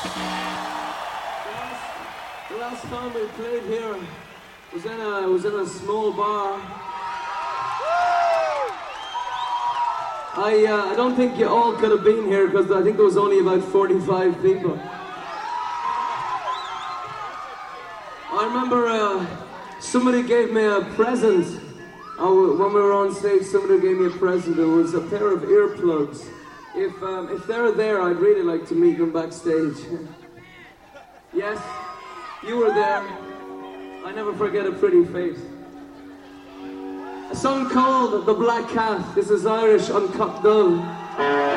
The last time we played here was in a small bar. I don't think you all could have been here because I think there was only about 45 people. I remember somebody gave me a present. When we were on stage, somebody gave me a present. It was a pair of earplugs. If they're there, I'd really like to meet them backstage. Yes, you were there. I never forget a pretty face. A song called The Black Cat. This is Irish Uncut Dove.